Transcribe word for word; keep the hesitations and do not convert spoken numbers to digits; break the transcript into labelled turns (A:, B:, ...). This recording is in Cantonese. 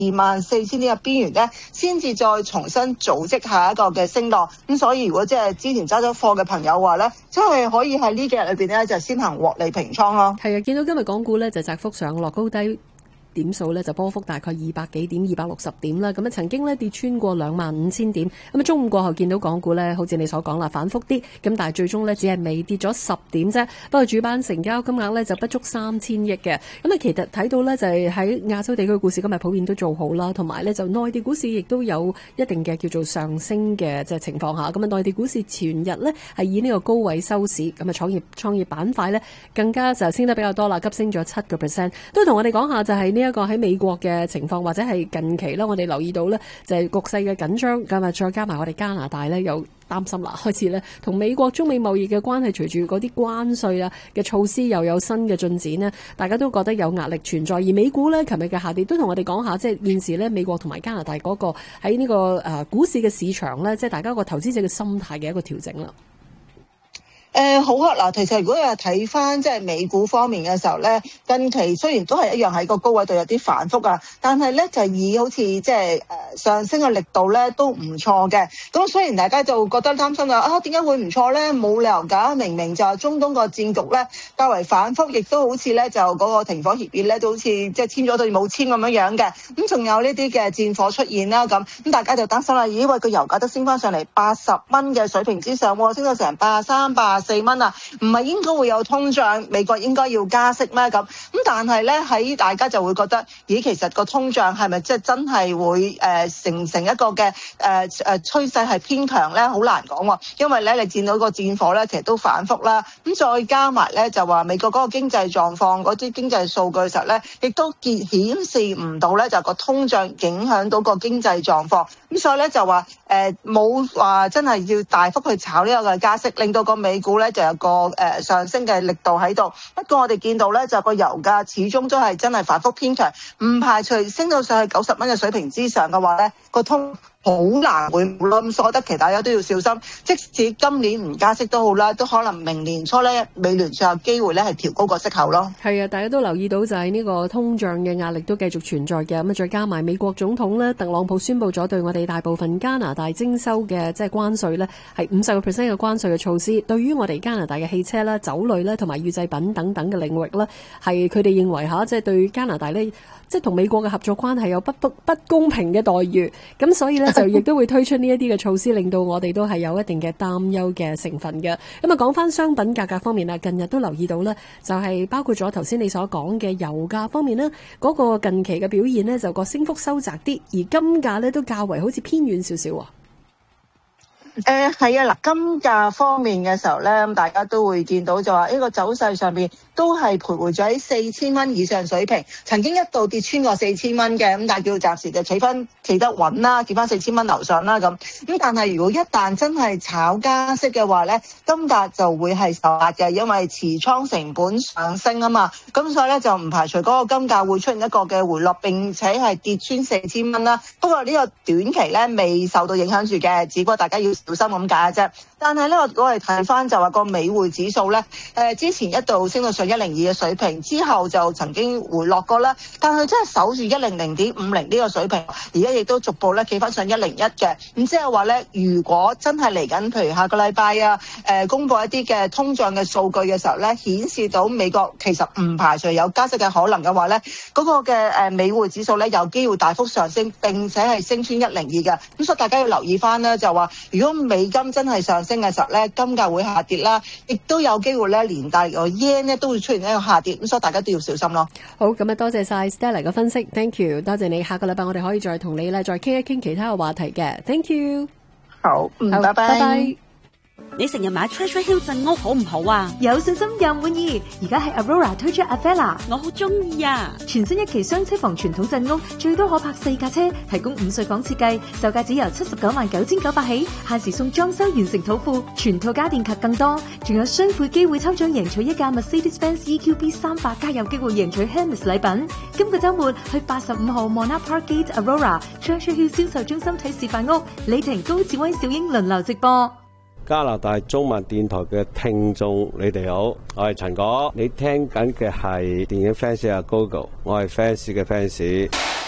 A: 二萬四千點嘅邊緣咧，先至再重新組織下一個嘅升浪。咁所以如果即係之前揸咗貨嘅朋友話咧，即係可以喺呢幾日裏邊咧就先行獲利平倉咯。
B: 係啊，見到今日港股咧就窄幅上落高低。點數咧就波幅大概二百幾點，二百六十點啦。咁啊曾經咧跌穿過兩萬五千點。咁啊中午過後見到港股咧，好似你所講啦，反覆啲。咁但係最終咧只係微跌咗十點啫。不過主板成交金額咧就不足三千億嘅。咁啊其實睇到咧就係喺亞洲地區股市今日普遍都做好啦，同埋咧就內地股市亦都有一定嘅叫做上升嘅即係情況下。咁啊內地股市全日咧係以呢個高位收市。咁啊創業創業板塊咧更加就升得比較多啦，急升咗七個 percent。都同我哋講下就係呢。呢一個喺美國嘅情況，或者係近期啦，我哋留意到呢，就係局勢嘅緊張，咁啊再加埋我哋加拿大呢，又擔心啦，開始呢，同美國中美貿易嘅關係，隨住嗰啲關稅啊嘅措施又有新嘅進展呢，大家都覺得有壓力存在。而美股呢，琴日嘅下跌都同我哋講下，即係現時呢，美國同埋加拿大嗰個喺呢個誒股市嘅市場呢，即係大家個投資者嘅心態嘅一個調整啦。
A: 誒、呃、好啊！嗱，其實如果係睇翻即係美股方面嘅時候咧，近期雖然都係一樣喺個高位度有啲反覆啊，但係咧就以好似即係誒上升嘅力度咧都唔錯嘅。咁雖然大家就覺得擔心啦，啊點解會唔錯咧？冇理由㗎，明明就係中東個戰局咧較為反覆，亦都好似咧就嗰個停火協議咧都好似即係簽咗對冇簽咁樣樣嘅。咁仲有呢啲嘅戰火出現啦，咁咁大家就擔心啦，咦喂，個油價都升翻上嚟八十蚊嘅水平之上喎，升到成八十三、八十四蚊啊，唔係應該會有通脹，美國應該要加息咩？咁咁但係咧喺大家就會覺得，咦其實個通脹係咪即係真係會誒、呃、成成一個嘅誒誒趨勢係偏強咧？好難講喎，因為咧你見到個戰火咧其實都反覆啦，咁再加埋咧就話美國嗰個經濟狀況嗰啲經濟數據嘅時候咧，亦都顯顯示唔到咧就個通脹影響到個經濟狀況，咁所以咧就話誒冇話真係要大幅去炒呢個嘅加息，令到個美股咧就有個誒上升嘅力度喺度。不過我哋見到咧就個油價始終都係真係反覆偏強，唔排除升到上去九十蚊嘅水平之上嘅話咧，個通好難會冇啦。咁所以我覺得其實大家都要小心，即使今年唔加息都好啦，都可能明年初咧美聯儲有機會咧係調高個息口咯。係啊，大家都留意到就係呢個通脹嘅壓力都繼續存在嘅。咁啊，再加埋美國總統咧特朗普宣布咗對我哋大部分加拿大徵收嘅即係關稅咧係五十個 percent 嘅關稅嘅措施，對於我哋加拿大嘅汽車啦、酒類啦同埋預製品等等嘅領域咧，係佢哋認為嚇即係對加拿大咧。即係同美國嘅合作關係有不不不公平嘅待遇，咁所以呢，就亦都會推出呢一啲嘅措施，令到我哋都係有一定嘅擔憂嘅成分嘅。咁啊，講翻商品價格方面啊，近日都留意到呢，就係包括咗頭先你所講嘅油價方面呢，嗰個近期嘅表現呢，就個升幅收窄啲，而金價呢，都較為好似偏遠少少啊。誒係啊，嗱，金價方面嘅時候咧，咁大家都會見到就話呢個走勢上邊都係徘徊咗喺四千蚊以上水平，曾經一度跌穿過四千蚊嘅，咁但係叫暫時就企翻企得穩啦，企翻四千蚊樓上啦咁。咁但係如果一旦真係炒加息嘅話咧，金價就會係受壓嘅，因為持倉成本上升啊嘛，咁所以咧就唔排除嗰個金價會出現一個嘅回落，並且係跌穿四千蚊啦。不過呢個短期咧未受到影響住嘅，只不過大家要小心咁解啫。但係咧，我我哋睇翻就話個美匯指數咧，誒之前一度升到上一零二嘅水平，之後就曾經回落過啦。但係真係守住一零零點五零呢個水平，而家亦都逐步咧企翻上一零一嘅。咁即係話咧，如果真係嚟緊，譬如下個禮拜啊，誒公佈一啲嘅通脹嘅數據嘅時候咧，顯示到美國其實唔排除有加息嘅可能嘅話咧，嗰、那個嘅誒美匯指數咧有機會大幅上升，並且係升穿一零二嘅。咁所以大家要留意翻咧，就話如果美金真係上升嘅時候咧，金價會下跌啦，亦都有機會咧連帶個 yen 咧都會出現一個下跌，咁所以大家都要小心咯。好，咁啊多謝晒 Stella 嘅分析 ，thank you， 多謝你。下個禮拜我哋可以再同你咧再傾一傾其他嘅話題嘅 ，thank you。好，嗯，拜拜。拜拜。
C: 你成日買 Treasure Hill 鎮屋好唔好啊？
D: 有信心又滿意。而家係 Aurora 推出 Avella，
C: 我好中意啊！
D: 全新一期雙車房傳統鎮屋，最多可泊四架車，提供午睡房設計，售價只由七十九萬九千九百起，限時送裝修完成土庫，全套家電及更多，仲有雙倍機會抽獎贏取一架 Mercedes-Benz E Q B 三百，加有機會贏取 Hermes 禮品。今個週末去八十五號 Monarch Park Gate Aurora Treasure Hill 銷售中心睇示範屋，李婷、高志威、小英輪流直播。
E: 加拿大中文電台嘅聽眾，你哋好，我係陳果，你聽緊嘅係電影 fans 阿 Gogo， 我係 fans 嘅 fans。